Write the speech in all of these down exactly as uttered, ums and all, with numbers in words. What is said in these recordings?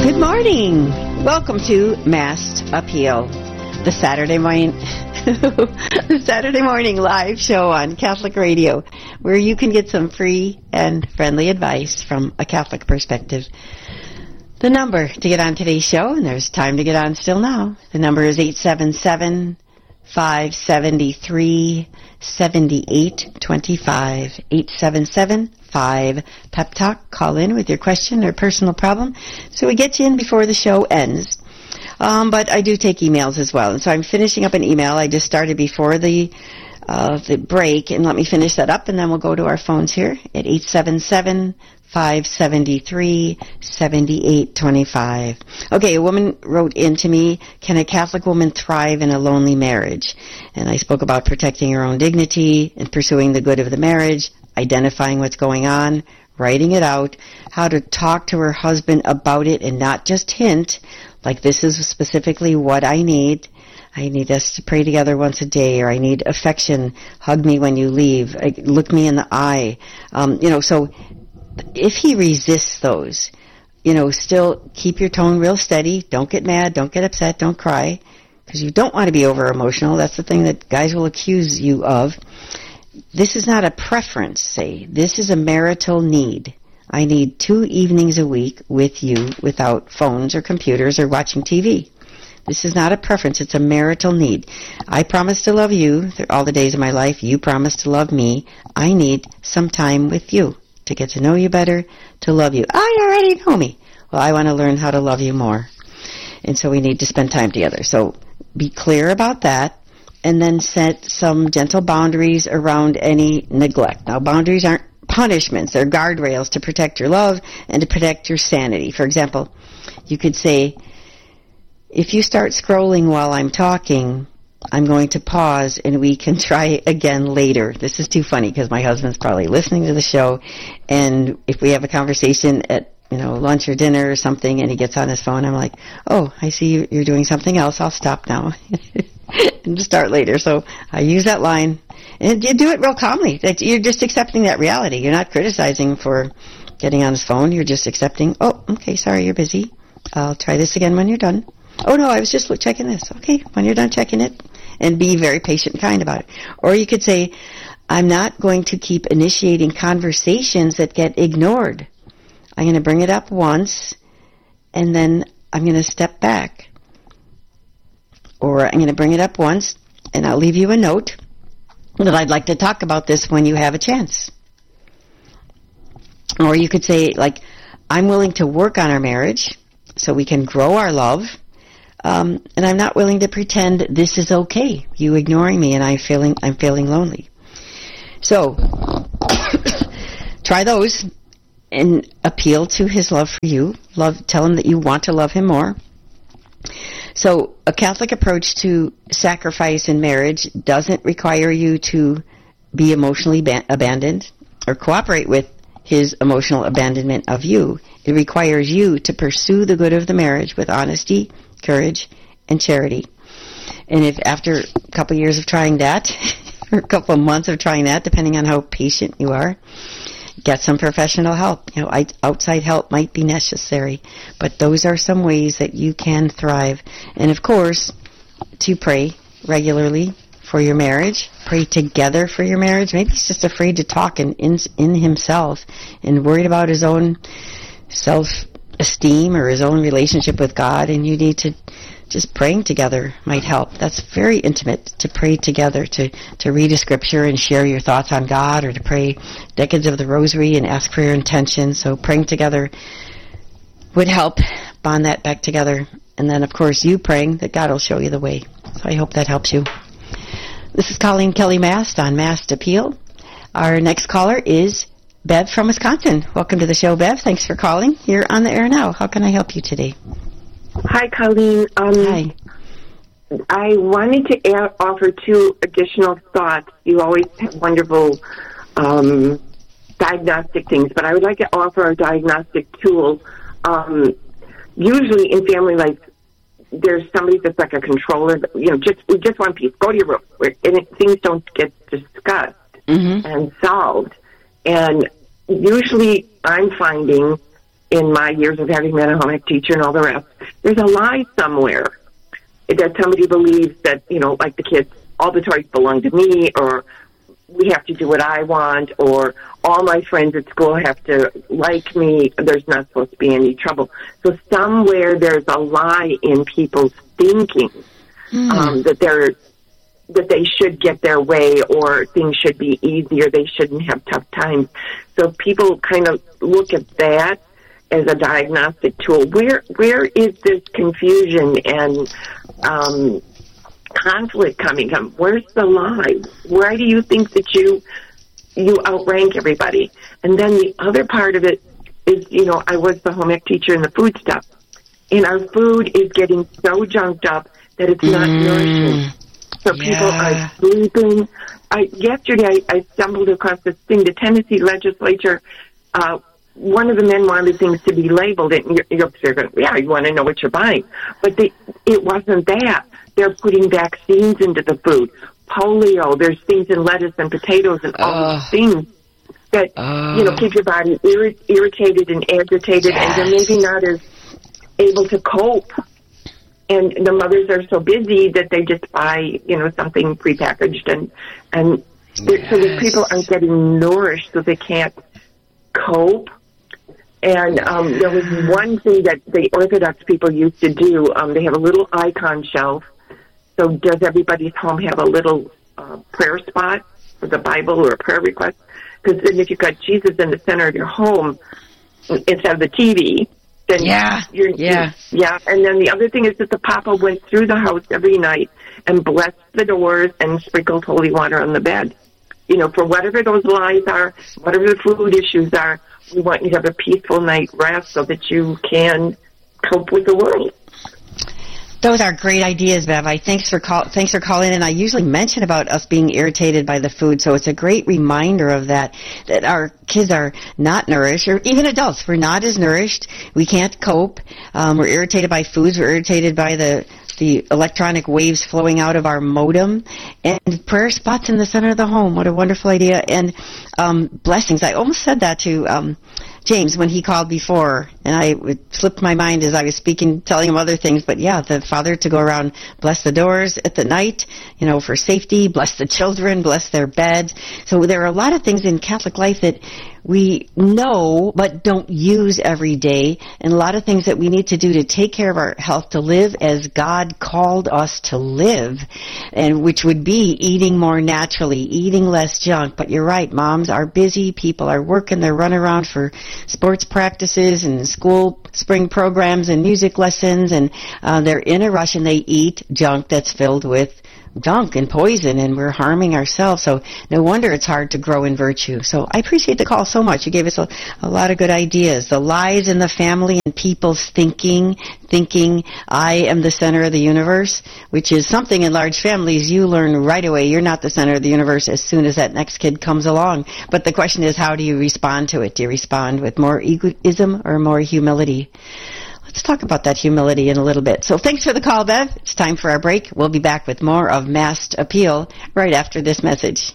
Good morning. Welcome to Mass Appeal, the Saturday morning, the Saturday morning live show on Catholic Radio, where you can get some free and friendly advice from a Catholic perspective. The number to get on today's show, and there's time to get on still now, the number is eight seven seven, five seven three, seven eight two five, eight seven seven, five Pep Talk. Call in with your question or personal problem so we get you in before the show ends. Um, but I do take emails as well, and so I'm finishing up an email I just started before the uh, the break, and let me finish that up, and then we'll go to our phones here at eight seven seven, five seven three, seven eight two five. Okay, a woman wrote in to me, can a Catholic woman thrive in a lonely marriage? And I spoke about protecting her own dignity and pursuing the good of the marriage, identifying what's going on, writing it out, how to talk to her husband about it and not just hint, like this is specifically what I need. I need us to pray together once a day, or I need affection, hug me when you leave, look me in the eye. Um, you know, so if he resists those, you know, still keep your tone real steady. Don't get mad. Don't get upset. Don't cry, because you don't want to be over emotional. That's the thing that guys will accuse you of. This is not a preference, say. This is a marital need. I need two evenings a week with you without phones or computers or watching T V. This is not a preference. It's a marital need. I promise to love you all the days of my life. You promise to love me. I need some time with you to get to know you better, to love you. I already know me. Well, I want to learn how to love you more. And so we need to spend time together. So be clear about that, and then set some gentle boundaries around any neglect. Now, boundaries aren't punishments. They're guardrails to protect your love and to protect your sanity. For example, you could say, if you start scrolling while I'm talking, I'm going to pause and we can try again later. This is too funny because my husband's probably listening to the show, and if we have a conversation at, you know, lunch or dinner or something and he gets on his phone, I'm like, oh, I see you're doing something else. I'll stop now and start later. So I use that line, and you do it real calmly. You're just accepting that reality. You're not criticizing for getting on his phone. You're just accepting, oh, okay, sorry, you're busy. I'll try this again when you're done. Oh, no, I was just checking this. Okay, when you're done checking it, and be very patient and kind about it. Or you could say, I'm not going to keep initiating conversations that get ignored. I'm going to bring it up once, and then I'm going to step back. Or I'm going to bring it up once, and I'll leave you a note that I'd like to talk about this when you have a chance. Or you could say, like, I'm willing to work on our marriage so we can grow our love. Um, and I'm not willing to pretend this is okay, you ignoring me and I'm feeling I'm feeling lonely. So, try those and appeal to his love for you. Love, tell him that you want to love him more. So, a Catholic approach to sacrifice in marriage doesn't require you to be emotionally ba- abandoned or cooperate with his emotional abandonment of you. It requires you to pursue the good of the marriage with honesty, courage, and charity. And if after a couple of years of trying that, or a couple of months of trying that, depending on how patient you are, get some professional help. You know, outside help might be necessary, but those are some ways that you can thrive. And of course, to pray regularly for your marriage, pray together for your marriage. Maybe he's just afraid to talk in in, in himself and worried about his own self-esteem or his own relationship with God, and you need to just praying together might help. That's very intimate, to pray together, to, to read a scripture and share your thoughts on God, or to pray decades of the rosary and ask for your intention. So praying together would help bond that back together. And then, of course, you praying that God will show you the way. So I hope that helps you. This is Colleen Kelly Mast on Mast Appeal. Our next caller is Bev from Wisconsin. Welcome to the show, Bev. Thanks for calling. You're on the air now. How can I help you today? Hi, Colleen. Um, Hi. I wanted to add, offer two additional thoughts. You always have wonderful um, diagnostic things, but I would like to offer a diagnostic tool. Um, usually in family life, there's somebody that's like a controller. You know, just we just want peace. Go to your room, and it, things don't get discussed mm-hmm. and solved. And usually, I'm finding in my years of having been a home ec teacher and all the rest, there's a lie somewhere that somebody believes that, you know, like the kids, all the toys belong to me, or we have to do what I want, or all my friends at school have to like me. There's not supposed to be any trouble. So somewhere there's a lie in people's thinking mm. um, that they're that they should get their way, or things should be easier. They shouldn't have tough times. So people kind of look at that as a diagnostic tool. Where where is this confusion and um, conflict coming from? Where's the lie? Why do you think that you you outrank everybody? And then the other part of it is, you know, I was the home ec teacher in the food stuff, and our food is getting so junked up that it's not mm. nourishing. So yeah. people are sleeping. I, yesterday, I, I stumbled across this thing. The Tennessee legislature, uh, one of the men wanted things to be labeled. And you're, you're going, yeah, you want to know what you're buying. But they, it wasn't that. They're putting vaccines into the food. Polio, there's things in lettuce and potatoes and all uh, these things that, uh, you know, keep your body irri- irritated and agitated, yes. and they're maybe not as able to cope. And the mothers are so busy that they just buy, you know, something prepackaged, and and yes. so the people aren't getting nourished, so they can't cope. And um, there was one thing that the Orthodox people used to do. Um, they have a little icon shelf. So does everybody's home have a little uh, prayer spot for the Bible or a prayer request? Because then if you've got Jesus in the center of your home instead of the T V, then yeah, you're, yeah, you're, yeah. And then the other thing is that the Papa went through the house every night and blessed the doors and sprinkled holy water on the bed. You know, for whatever those lies are, whatever the food issues are, we want you to have a peaceful night rest so that you can cope with the world. Those are great ideas, Bev. I thanks for call, thanks for calling in. I usually mention about us being irritated by the food, so it's a great reminder of that, that our kids are not nourished, or even adults, we're not as nourished. We can't cope. Um, we're irritated by foods. We're irritated by the the electronic waves flowing out of our modem, and prayer spots in the center of the home. What a wonderful idea. And um, blessings. I almost said that to um, James when he called before, and I it slipped my mind as I was speaking, telling him other things. But yeah, the Father to go around, bless the doors at the night, you know, for safety, bless the children, bless their beds. So there are a lot of things in Catholic life that we know but don't use every day, and a lot of things that we need to do to take care of our health, to live as God called us to live, and which would be eating more naturally, eating less junk. But you're right, moms are busy, people are working, they're running around for sports practices and school spring programs and music lessons, and uh, they're in a rush and they eat junk that's filled with junk and poison, and we're harming ourselves. So no wonder it's hard to grow in virtue. So I appreciate the call so much. You gave us a, a lot of good ideas. The lies in the family and people's thinking, thinking I am the center of the universe, which is something in large families you learn right away. You're not the center of the universe as soon as that next kid comes along. But the question is, how do you respond to it? Do you respond with more egoism or more humility? Let's talk about that humility in a little bit. So thanks for the call, Bev. It's time for our break. We'll be back with more of Masked Appeal right after this message.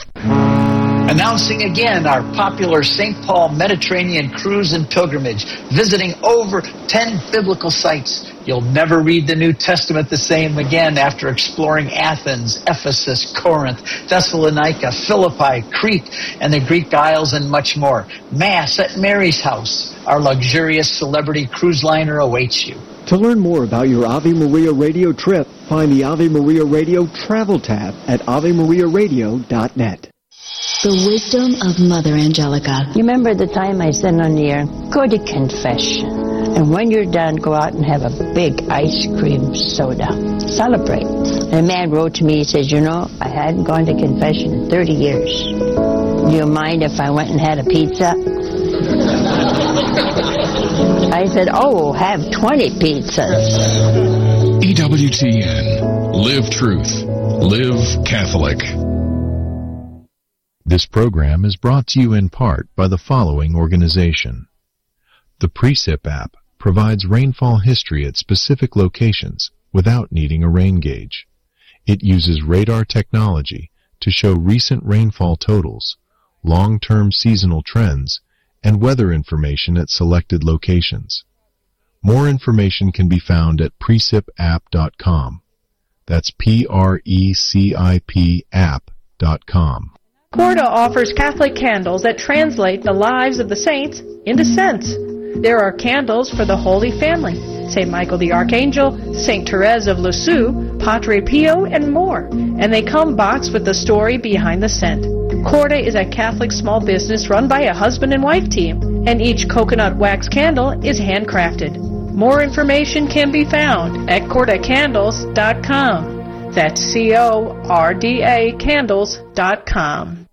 Announcing again our popular Saint Paul Mediterranean cruise and pilgrimage, visiting over ten biblical sites. You'll never read the New Testament the same again after exploring Athens, Ephesus, Corinth, Thessalonica, Philippi, Crete, and the Greek Isles, and much more. Mass at Mary's House. Our luxurious celebrity cruise liner awaits you. To learn more about your Ave Maria Radio trip, find the Ave Maria Radio Travel tab at ave maria radio dot net. The wisdom of Mother Angelica. You remember the time I said on the air, go to confession. And when you're done, go out and have a big ice cream soda. Celebrate. And a man wrote to me, he says, you know, I hadn't gone to confession in thirty years. Do you mind if I went and had a pizza? I said, oh, have twenty pizzas. E W T N. Live truth. Live Catholic. This program is brought to you in part by the following organization. The Precip app provides rainfall history at specific locations without needing a rain gauge. It uses radar technology to show recent rainfall totals, long-term seasonal trends, and weather information at selected locations. More information can be found at precip app dot com. That's P R E C I P app dot com. Corda offers Catholic candles that translate the lives of the saints into scents. There are candles for the Holy Family, Saint Michael the Archangel, Saint Therese of Lisieux, Padre Pio, and more. And they come boxed with the story behind the scent. Corda is a Catholic small business run by a husband and wife team, and each coconut wax candle is handcrafted. More information can be found at corda candles dot com. That's C O R D A candles dot com.